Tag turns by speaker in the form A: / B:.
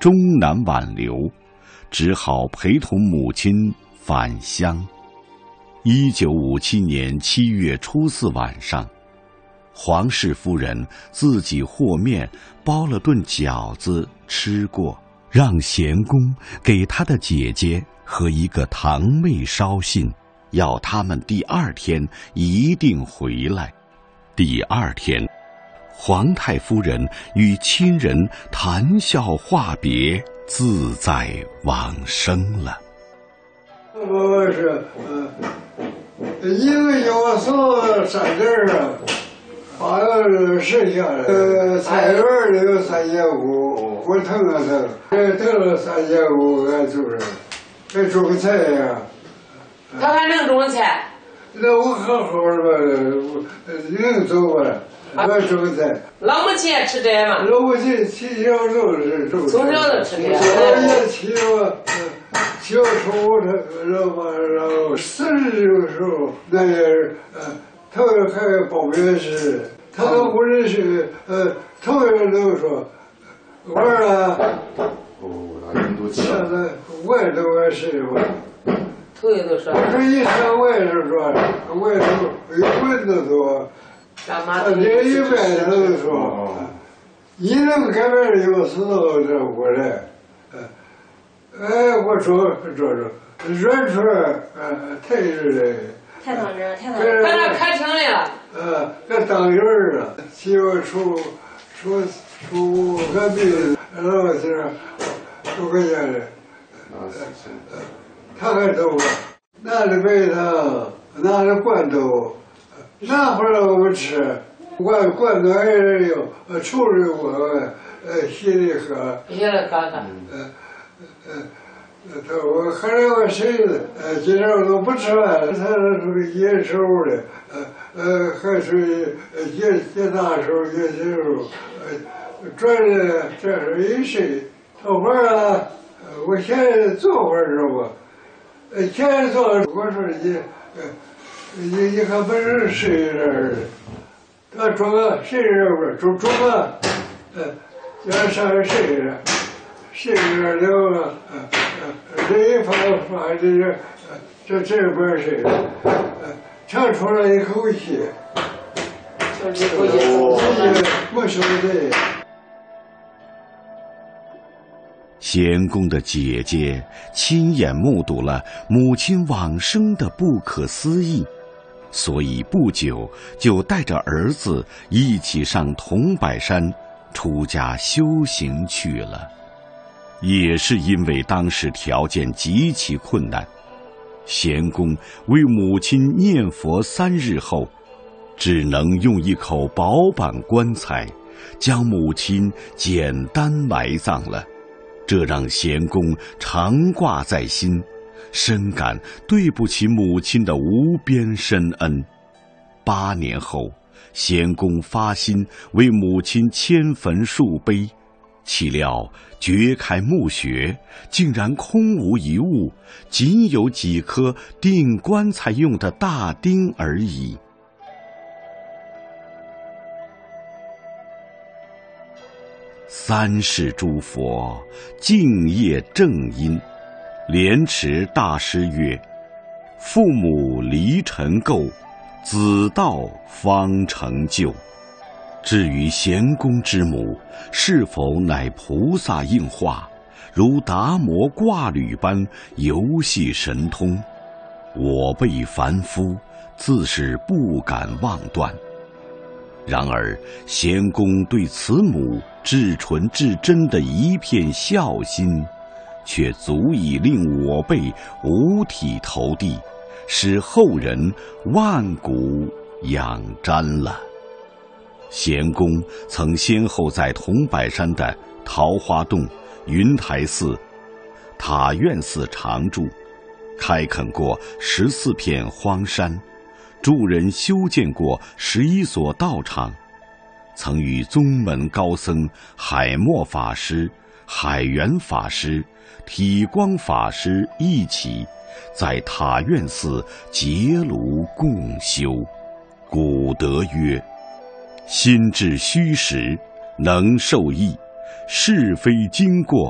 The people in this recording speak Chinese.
A: 终难挽留，只好陪同母亲返乡。1957年7月初4晚上，黄氏夫人自己和面包了顿饺子吃过，让贤公给他的姐姐和一个堂妹捎信，要他们第2天一定回来。第2天，皇太夫人与亲人谈笑话别，自在往生了。
B: 我是因为有所山地啊，把剩下的菜园里有3.5，我腾了腾，腾了3.5，俺就是还种个菜呀。
C: 他还能种菜？
B: 那我好好的吧，能走吧？我种个菜。
C: 老母亲也吃这吗？
B: 老母亲从小就是种。
C: 从小就吃这。
B: 我也骑我。小时候然后40的时候，那也是头还报名时，他都不认识，头一个都说，娃儿啊，现在外头也是我，
C: 头一个说，
B: 我说一看外头说，外头有蚊子多，他这一外头说，你能改变有时候这过来。我说软出来，太热了。
D: 太当真，太当
C: 真。搁那开庭来了。
B: 搁当院了。媳妇出隔壁老师都搁家里。他还走了，拿着白糖，拿着罐头，拿回来我们吃。罐头还是有处理过，稀里喝。
C: 稀里喝喝。
B: 我后来我谁今天我都不吃饭了，他属于野手的，还属于野大手、野小手，转的这是一谁？头发啊，我现在做会儿是吧？现在做，我说你还不是谁人？他装个谁人不？装个，叫上谁人？谁人了？这一发这边是，长出来一口气，没说的。
A: 贤公的姐姐亲眼目睹了母亲往生的不可思议，所以不久就带着儿子一起上桐柏山出家修行去了。也是因为当时条件极其困难，贤公为母亲念佛3日后，只能用一口薄板棺材将母亲简单埋葬了。这让贤公常挂在心，深感对不起母亲的无边深恩。8年后，贤公发心为母亲迁坟树碑，岂料掘开墓穴，竟然空无一物，仅有几颗钉棺材用的大钉而已。3世诸佛敬业正因，莲池大师曰：父母离尘垢，子道方成就。至于贤公之母是否乃菩萨应化，如达摩挂履般游戏神通，我辈凡夫自是不敢妄断。然而贤公对慈母至纯至真的一片孝心，却足以令我辈五体投地，使后人万古仰瞻了。贤公曾先后在桐柏山的桃花洞、云台寺、塔院寺常住，开垦过14片荒山，助人修建过11所道场，曾与宗门高僧海默法师、海源法师、体光法师一起在塔院寺结庐共修。古德曰：心至虚实，能受益，是非经过